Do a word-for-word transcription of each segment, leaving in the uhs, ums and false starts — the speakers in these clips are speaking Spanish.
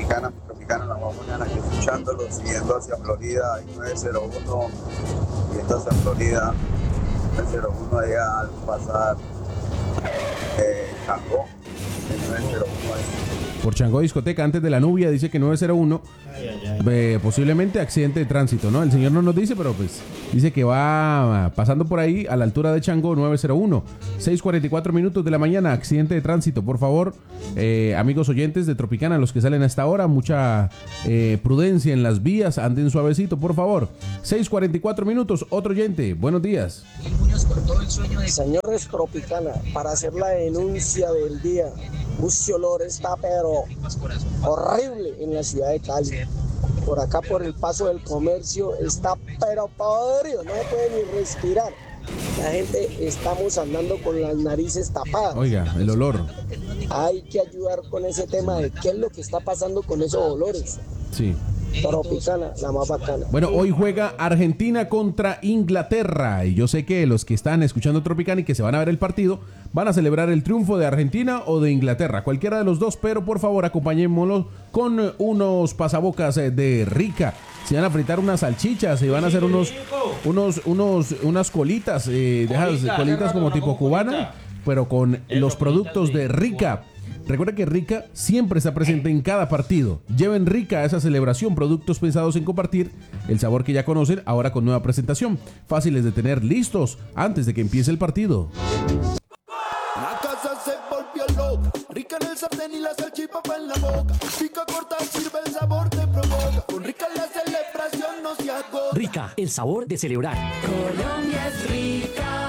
Tropicana, mi Tropicana, la más mañana, aquí escuchándolo, siguiendo hacia Florida, hay nueve cero uno, siguiendo hacia Florida, nueve cero uno allá al pasar eh, Changó, el nueve cero uno ahí. Por Changó Discoteca, antes de la Nubia, dice que nueve cero uno. Ay, ay, ay. Eh, posiblemente accidente de tránsito, ¿no? El señor no nos dice, pero pues dice que va pasando por ahí a la altura de Changó nueve cero uno. seis cuarenta y cuatro minutos de la mañana, accidente de tránsito. Por favor, eh, amigos oyentes de Tropicana, los que salen a esta hora, mucha eh, prudencia en las vías, anden suavecito, por favor. seis cuarenta y cuatro minutos, otro oyente, buenos días. Señores Tropicana, para hacer la denuncia del día, Lucio Olor está pero horrible en la ciudad de Cali. Por acá por el paso del comercio está pero podrido, no se puede ni respirar. La gente estamos andando con las narices tapadas. Oiga, el olor. Hay que ayudar con ese tema de qué es lo que está pasando con esos olores. Sí. Tropicana, la más bacana. Bueno, hoy juega Argentina contra Inglaterra y yo sé que los que están escuchando Tropicana y que se van a ver el partido van a celebrar el triunfo de Argentina o de Inglaterra, cualquiera de los dos, pero por favor acompañémoslo con unos pasabocas de Rica. Se van a fritar unas salchichas, se van a hacer unos unos unos unas colitas, eh, de esas colitas como tipo cubana, pero con los productos de Rica. Recuerda que Rica siempre está presente en cada partido. Lleven Rica a esa celebración, productos pensados en compartir el sabor que ya conocen, ahora con nueva presentación. Fáciles de tener listos antes de que empiece el partido. La casa se volvió loca, Rica en el sartén y la salchipapa en la boca. Pica corta, sirve el sabor, te provoca. Con Rica la celebración no se agota. Rica, el sabor de celebrar. Colombia es rica.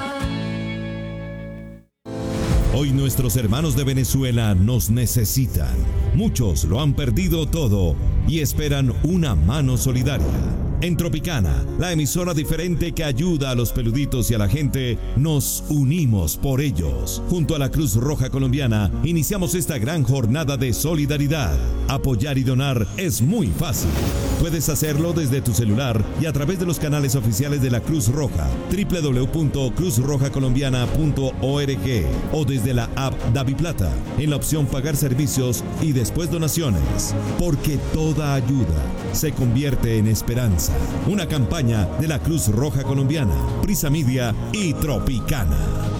Hoy nuestros hermanos de Venezuela nos necesitan. Muchos lo han perdido todo y esperan una mano solidaria. En Tropicana, la emisora diferente que ayuda a los peluditos y a la gente, nos unimos por ellos. Junto a la Cruz Roja Colombiana, iniciamos esta gran jornada de solidaridad. Apoyar y donar es muy fácil. Puedes hacerlo desde tu celular y a través de los canales oficiales de la Cruz Roja, doble u doble u doble u punto cruz roja colombiana punto org o desde la app DaviPlata, en la opción Pagar Servicios y después Donaciones. Porque toda ayuda se convierte en esperanza. Una campaña de la Cruz Roja Colombiana, Prisa Media y Tropicana.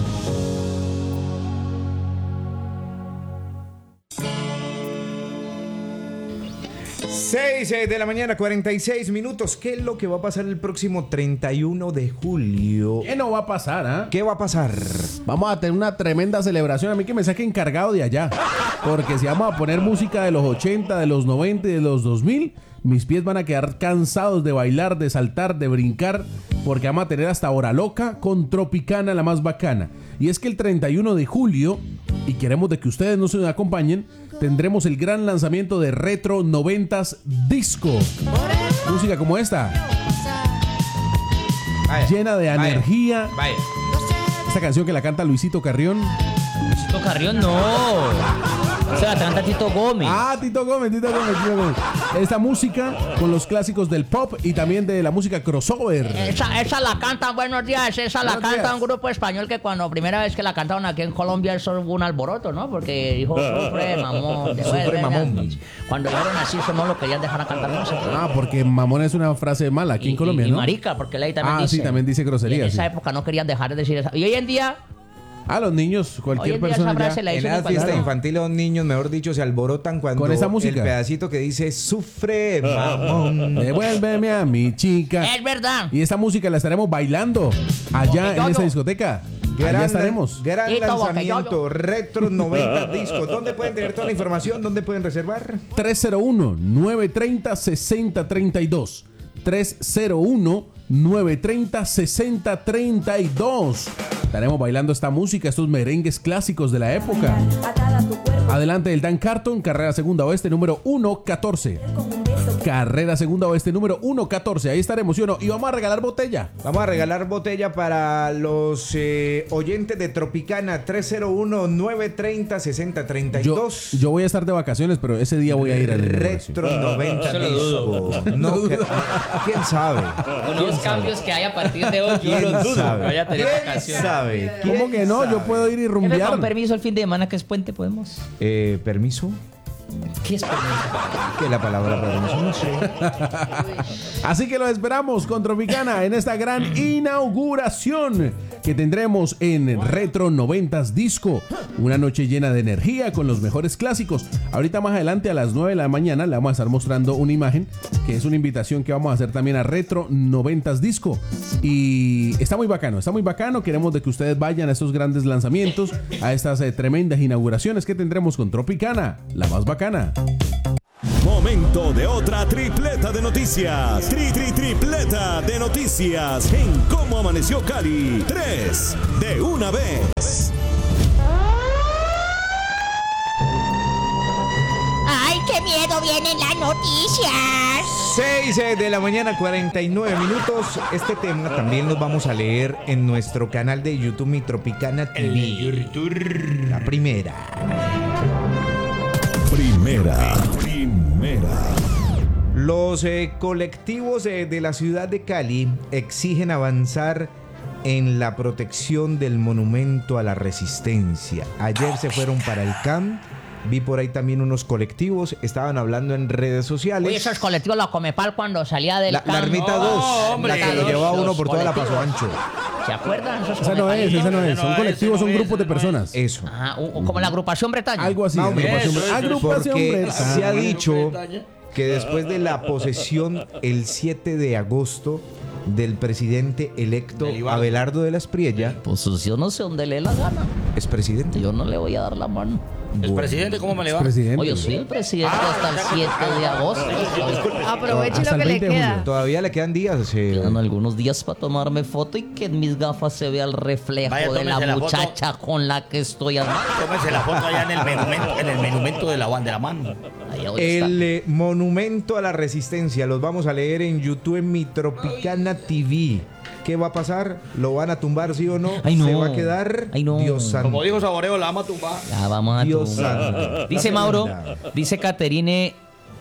seis de la mañana, cuarenta y seis minutos. ¿Qué es lo que va a pasar el próximo treinta y uno de julio? ¿Qué no va a pasar, ah? ¿eh? ¿Qué va a pasar? Vamos a tener una tremenda celebración. A mí que me saque encargado de allá. Porque si vamos a poner música de los ochenta, de los noventa y de los dos mil, mis pies van a quedar cansados de bailar, de saltar, de brincar. Porque vamos a tener hasta Hora Loca con Tropicana, la más bacana. Y es que el treinta y uno de julio, y queremos de que ustedes nos acompañen, tendremos el gran lanzamiento de Retro noventas Disco. Música como esta, Vaya, llena de vaya, energía. Vaya. Esta canción que la canta Luisito Carrión. Luisito Carrión no. O sea, la canta Tito Gómez. Ah, Tito Gómez, Tito Gómez, Tito Gómez. Esta música con los clásicos del pop y también de la música crossover. Esa, esa la cantan, buenos días, esa la Buenos canta días. un grupo español que cuando primera vez que la cantaron aquí en Colombia eso hubo un alboroto, ¿no? Porque dijo, sufre mamón, Sufre, mamón. Cuando dijeron así, eso no lo querían dejar a cantar música. Ah, porque mamón es una frase mala aquí Y- en Colombia, y, ¿no? y marica, porque ley también Ah, dice. sí, también dice Y en grosería. esa Sí. época no querían dejar de decir eso. Y hoy en día, A los niños, hoy cualquier en día persona esa ya. frase la En dicen la en fiesta cualquier- infantil los niños, mejor dicho, se alborotan cuando Con esa música. el pedacito que dice sufre, mamón. Devuélveme a mi chica. Es verdad. Y esta música la estaremos bailando allá Porque en yo- esa discoteca. Allá estaremos. Gran Tito, lanzamiento, porque yo- Retro noventa Disco. ¿Dónde pueden tener toda la información? ¿Dónde pueden reservar? tres cero uno, nueve tres cero, seis cero tres dos. tres cero uno, nueve tres cero, seis cero tres dos. Estaremos bailando esta música, estos merengues clásicos de la época. Adelante el Dan Carton, carrera segunda oeste número ciento catorce. Carrera segunda oeste número ciento catorce. Ahí estaremos, ¿sí o no? Y vamos a regalar botella. Vamos a regalar botella para los eh, oyentes de Tropicana. Tres cero uno, nueve tres cero, seis cero tres Yo, dos. yo voy a estar de vacaciones, pero ese día voy a ir al Retro noventa Eso lo dudo. Disco. No, que- ¿quién sabe? Con los cambios que hay a partir de hoy, yo ¿Quién los dudo. sabe? Vaya a tener ¿Quién vacaciones. sabe? ¿Cómo ¿Quién que no? Yo sabe? puedo ir y Jefe, rumbear. con permiso el fin de semana que es puente, podemos. Eh, ¿Permiso? ¿Qué es permiso? Que la palabra permiso, no sé. Así que lo esperamos con Tropicana en esta gran inauguración que tendremos en Retro noventas Disco. Una noche llena de energía con los mejores clásicos. Ahorita más adelante a las nueve de la mañana le vamos a estar mostrando una imagen que es una invitación que vamos a hacer también a Retro noventas Disco. Y está muy bacano, está muy bacano. Queremos de que ustedes vayan a estos grandes lanzamientos, a estas eh, tremendas inauguraciones que tendremos con Tropicana, la más bacana. Momento de otra tripleta de noticias. Tri, tri, tripleta de noticias en Cómo Amaneció Cali. Tres de una vez. ¡Ay, qué miedo vienen las noticias! seis de la mañana, cuarenta y nueve minutos. Este tema también lo vamos a leer en nuestro canal de YouTube, Mi Tropicana T V. La primera. Primera. Primera. Los eh, colectivos eh, de la ciudad de Cali exigen avanzar en la protección del monumento a la resistencia. Ayer se fueron para el C A M. Vi por ahí también unos colectivos, estaban hablando en redes sociales. Oye, esos colectivos los Comepal cuando salía del La, la campo. Ermita No, dos, hombre, la que lo los- llevaba uno los por toda la Paso colectivos. Ancho. ¿Se acuerdan? Esos Esa no es, esa no es. Son colectivos, son grupos de personas. Eso. Ajá, u- u- como la agrupación Bretaña. Algo así. Más o menos. Agrupación, Eso, eso, agrupación porque Bretaña. se ha dicho que después de la posesión el siete de agosto del presidente electo Abelardo de la Espriella, Pues yo no sé dónde le dé la gana. es presidente. Yo no le voy a dar la mano. ¿Es presidente? ¿Cómo me le va? Presidente. Oye, yo soy el presidente hasta el siete de agosto. Aproveche Hasta lo el que le veinte de queda. julio. Todavía le quedan días. eh, Quedan algunos días para tomarme foto y que en mis gafas se vea el reflejo Vaya, de la tómese la foto. muchacha con la que estoy hablando. Tómese la foto allá en el monumento, en el monumento de la, de la mano. Allá donde está. El eh, monumento a la resistencia los vamos a leer en YouTube en Mi Tropicana T V. ¿Qué va a pasar? ¿Lo van a tumbar, sí o no? Ay, no. ¿Se va a quedar? Ay, no. Dios santo. Como dijo Saboreo, la vamos a tumbar. Ya vamos a Dios tumbar. santo. Dice La Mauro, segunda. dice Caterine.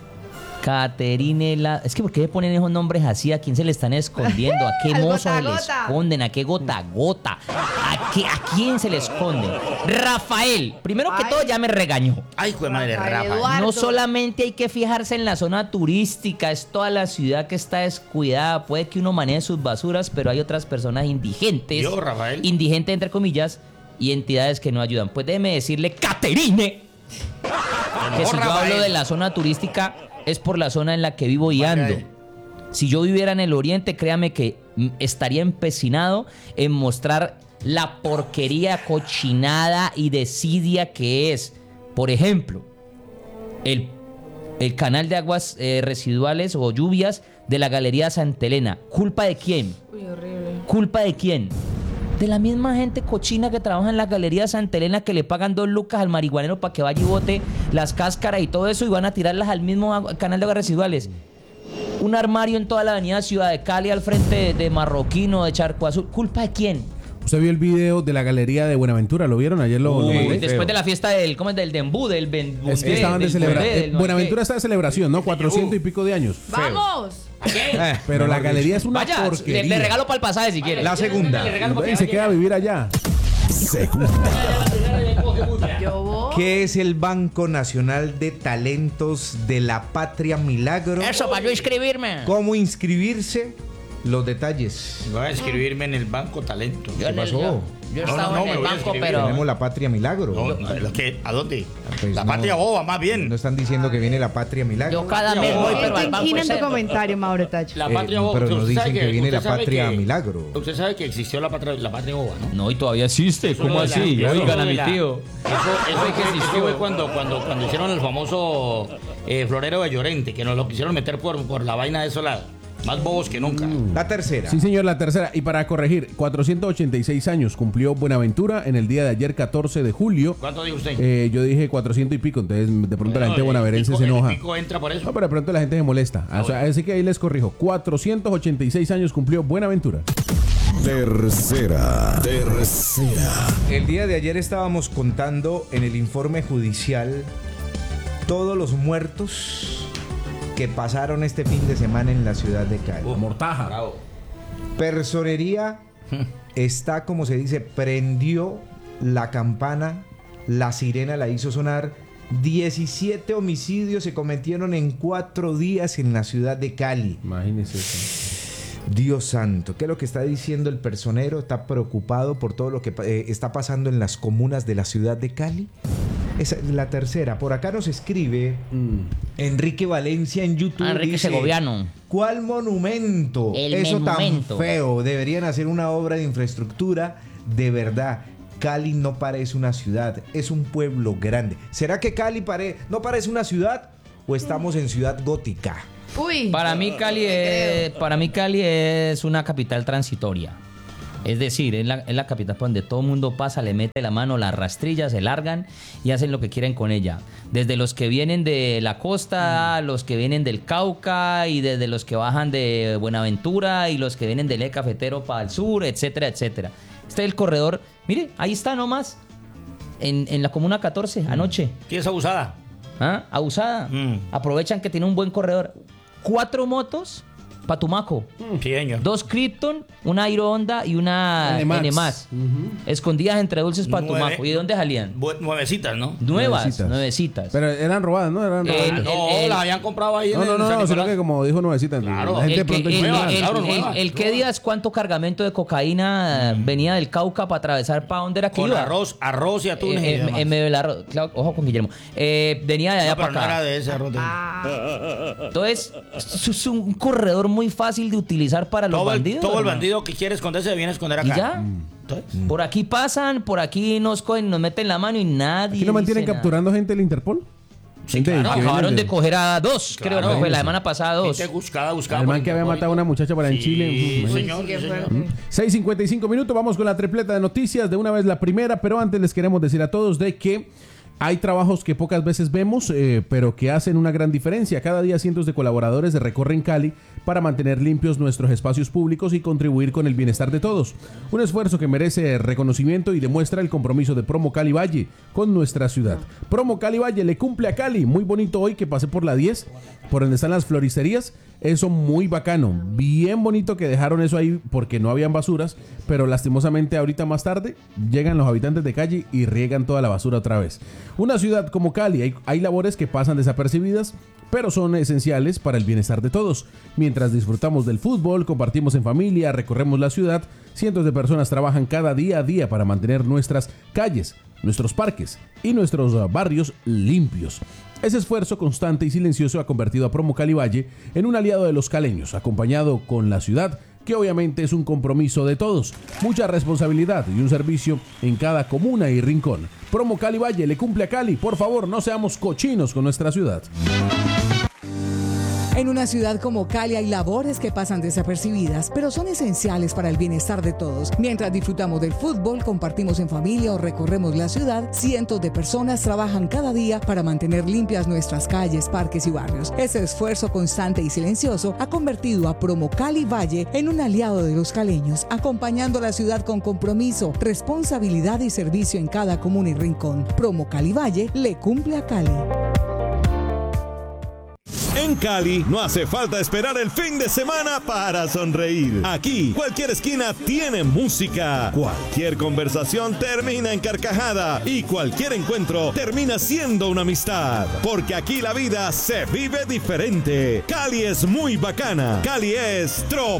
Caterine la. Es que ¿por qué le ponen esos nombres así? ¿A quién se le están escondiendo? ¿A qué Al mozo gota a se le gota. esconden? ¿A qué gota a gota? ¿A, qué, ¿A quién se le esconden? Rafael, primero que Ay. todo ya me regañó. Ay, hijo de madre, Rafael Rafa. Eduardo. No solamente hay que fijarse en la zona turística, es toda la ciudad que está descuidada. Puede que uno maneje sus basuras, pero hay otras personas indigentes. Yo, Rafael. Indigentes, entre comillas, y entidades que no ayudan. Pues déjeme decirle, Caterine, que si yo Rafael. hablo de la zona turística, es por la zona en la que vivo y Vaya ando. ahí. Si yo viviera en el oriente, créame que mm, estaría empecinado en mostrar la porquería, cochinada y desidia que es. Por ejemplo, el, el canal de aguas eh, residuales o lluvias de la Galería Santa Elena. ¿Culpa de quién? Uy, horrible. ¿Culpa de quién? De la misma gente cochina que trabaja en la Galería Santa Elena, que le pagan dos lucas al marihuanero para que vaya y bote las cáscaras y todo eso y van a tirarlas al mismo agu- canal de aguas residuales. Un armario en toda la avenida Ciudad de Cali al frente de, de Marroquino, de Charco Azul. ¿Culpa de quién? Usted vio el video de la galería de Buenaventura, ¿lo vieron? Ayer lo, lo Uy, mandé. después de la fiesta del, ¿cómo es? Del Dembú, del Ben- Es que del- estaban de del celebración. Burdel, no sé Buenaventura qué. está de celebración, ¿no? cuatrocientos y pico de años. ¡Vamos! Eh, Pero la mejor galería dicho. es una Vaya, le, porquería. le regalo para el pasaje si quiere. La segunda. Le regalo para Y que se vaya. queda a vivir allá. Yo voy. ¿Qué es el Banco Nacional de Talentos de la Patria Milagro? Eso, para yo inscribirme. ¿Cómo inscribirse? Los detalles. Voy a inscribirme en el Banco Talento. Yo, en el- pasó? yo, yo No, estaba no, no, en me el voy a banco, inscribir. pero... Tenemos la Patria Milagro. No, no, ¿lo qué? ¿A dónde? Pues la no. patria boba, más bien. No están diciendo que viene la Patria Milagro. Yo cada mes voy, pero al Esto banco inclina en tu ese- comentario, Mauro Tacho. La Eh, patria boba. pero Usted nos sabe dicen que viene usted la sabe patria que- milagro. Usted sabe que existió la patria, la patria boba, ¿no? No, y todavía existe. Eso ¿Cómo de la- así? eso Oigan a de mi la- tío. Eso, eso, Fue que fue, existió. eso fue cuando, cuando, cuando hicieron el famoso eh, florero de Llorente, que nos lo quisieron meter por, por la vaina de eso, la, más bobos que nunca. La tercera. Sí, señor, la tercera. Y para corregir, cuatrocientos ochenta y seis años cumplió Buenaventura en el día de ayer, catorce de julio. ¿Cuánto dijo usted? Eh, yo dije cuatrocientos y pico, entonces de pronto la No, gente el bonaverense pico- se el enoja. pico entra por eso. No, pero de pronto la gente se molesta. O sea, así que ahí les corrijo. cuatrocientos ochenta y seis años cumplió Buenaventura. Tercera. Tercera. El día de ayer estábamos contando en el informe judicial todos los muertos que pasaron este fin de semana en la ciudad de Cali. Mortaja. Bravo. Personería está, como se dice, prendió la campana, la sirena la hizo sonar diecisiete homicidios se cometieron en cuatro días en la ciudad de Cali. Imagínese eso. Dios santo, ¿qué es lo que está diciendo el personero? ¿Está preocupado por todo lo que eh, está pasando en las comunas de la ciudad de Cali? Esa es la tercera. Por acá nos escribe mm. Enrique Valencia en YouTube. Enrique dice, Segoviano. ¿Cuál monumento? El Eso monumento. tan feo. Deberían hacer una obra de infraestructura de verdad. Cali no parece una ciudad, es un pueblo grande. ¿Será que Cali pare- no parece una ciudad o estamos en ciudad gótica? Uy. Para mí Cali es, para mí Cali es una capital transitoria. Es decir, es la, es la capital por donde todo el mundo pasa, le mete la mano, las rastrillas, se largan y hacen lo que quieren con ella. Desde los que vienen de la costa, mm. los que vienen del Cauca y desde los que bajan de Buenaventura y los que vienen del eje cafetero para el sur, etcétera, etcétera. Este es el corredor. Mire, ahí está nomás. En, en la comuna catorce, mm. anoche. ¿Qué es abusada? ¿Ah? Abusada. Mm. Aprovechan que tiene un buen corredor. Cuatro motos para Tumaco. Sí, señor. Dos Krypton, una Airo Honda y una N Max. Uh-huh. Escondidas entre dulces para Tumaco. ¿Y de dónde salían? Bu- nuevecitas, ¿no? Nuevas, nuevecitas. nuevecitas. Pero eran robadas, ¿no? Eran robadas. El- el- no, el- las habían comprado ahí No, en no, el no, San no, sino Nicolás. que como dijo nuevecitas. Claro. La gente El que, pronto el- dice, el- nuevas, el- claro, el- nuevas. el que días cuánto cargamento de cocaína mm. venía del Cauca para atravesar para dónde era que Con iba. arroz, arroz y atunes. Eh, y en, demás. en medio del arroz. Claro, ojo con Guillermo. Eh, venía de allá No, pero para no acá. era de ese arroz. de- Entonces, es es un corredor muy fácil de utilizar para los todo el, bandidos. todo el hermano. bandido que quiere esconderse viene a esconder acá. ¿Y ya? Entonces, Por aquí pasan, por aquí nos cogen, nos meten la mano y nadie. ¿Aquí no mantienen dice capturando gente del Interpol? Sí, Gente claro. que viene Acabaron de- de coger a dos, Claro. creo que fue la Sí. semana pasada dos. gente buscada, buscada. El por man que había Interpol. matado a una muchacha para en Sí, Chile. Mm, señor, Sí, qué sí, señor. fuerte. seis cincuenta y cinco minutos, vamos con la tripleta de noticias. De una vez la primera, pero antes les queremos decir a todos de que hay trabajos que pocas veces vemos, eh, pero que hacen una gran diferencia. Cada día cientos de colaboradores recorren Cali para mantener limpios nuestros espacios públicos y contribuir con el bienestar de todos. Un esfuerzo que merece reconocimiento y demuestra el compromiso de Promo Cali Valle con nuestra ciudad. Promo Cali Valle le cumple a Cali. Muy bonito hoy que pasé por la diez, por donde están las floristerías. Eso muy bacano. Bien bonito que dejaron eso ahí porque no habían basuras, pero lastimosamente ahorita más tarde llegan los habitantes de Cali y riegan toda la basura otra vez. Una ciudad como Cali, hay, hay labores que pasan desapercibidas, pero son esenciales para el bienestar de todos. Mientras disfrutamos del fútbol, compartimos en familia, recorremos la ciudad, cientos de personas trabajan cada día a día para mantener nuestras calles, nuestros parques y nuestros uh, barrios limpios. Ese esfuerzo constante y silencioso ha convertido a Promo Cali Valle en un aliado de los caleños, acompañado con la ciudad, que obviamente es un compromiso de todos, mucha responsabilidad y un servicio en cada comuna y rincón. Promo Cali Valle le cumple a Cali. Por favor, no seamos cochinos con nuestra ciudad. En una ciudad como Cali hay labores que pasan desapercibidas, pero son esenciales para el bienestar de todos. Mientras disfrutamos del fútbol, compartimos en familia o recorremos la ciudad, cientos de personas trabajan cada día para mantener limpias nuestras calles, parques y barrios. Ese esfuerzo constante y silencioso ha convertido a Promo Cali Valle en un aliado de los caleños, acompañando a la ciudad con compromiso, responsabilidad y servicio en cada comuna y rincón. Promo Cali Valle le cumple a Cali. En Cali no hace falta esperar el fin de semana para sonreír. Aquí, cualquier esquina tiene música. Cualquier conversación termina en carcajada. Y cualquier encuentro termina siendo una amistad. Porque aquí la vida se vive diferente. Cali es muy bacana. Cali es trop.